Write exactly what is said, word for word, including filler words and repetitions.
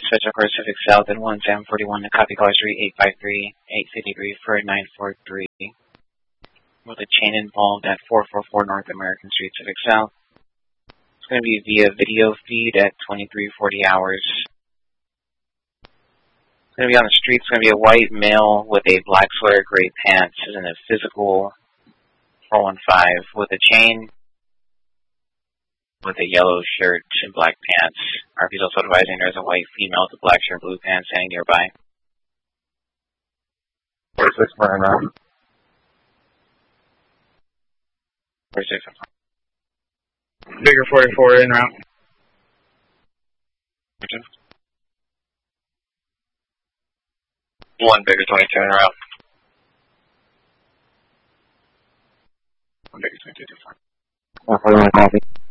Special Pacific South and one Sam forty-one to copy caller street eight five three, eight fifty-three for nine four three. With a chain involved at four four four North American Street, Pacific South. It's going to be via video feed at twenty-three forty hours. It's going to be on the street. It's going to be a white male with a black sweater, gray pants, and a physical four one five with a chain, with a yellow shirt and black pants. R P is also advising there's a white female with a black shirt and blue pants standing nearby. forty-six Martin Route. forty-six. Bigger forty-four in route. One bigger twenty-two in route. One bigger twenty-two, two four. one forty-one copy.